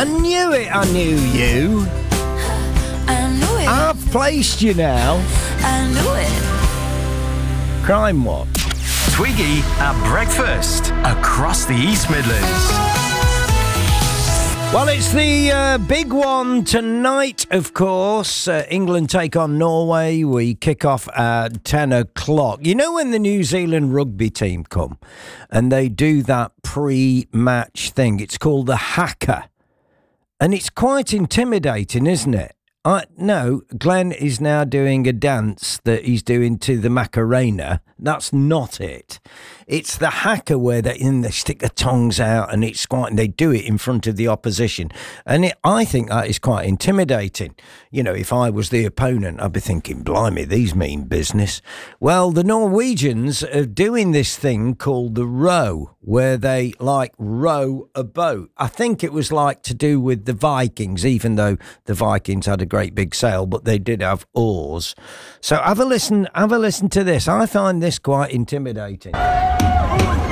I knew it, I knew you. I knew it. I've placed you now. I knew it. Crime Watch. Twiggy at breakfast across the East Midlands. Well, it's the big one tonight, of course. England take on Norway. We kick off at 10 o'clock. You know when the New Zealand rugby team come and they do that pre-match thing? It's called the haka. And it's quite intimidating, isn't it? No, Glenn is now doing a dance that he's doing to the Macarena. That's not it. It's the haka where they stick their tongues out and it's quite, and they do it in front of the opposition. And I think that is quite intimidating. You know, if I was the opponent, I'd be thinking, blimey, these mean business. Well, the Norwegians are doing this thing called the row, where they row a boat. I think it was to do with the Vikings, even though the Vikings had a great big sail, but they did have oars. So have a listen to this. I find this quite intimidating.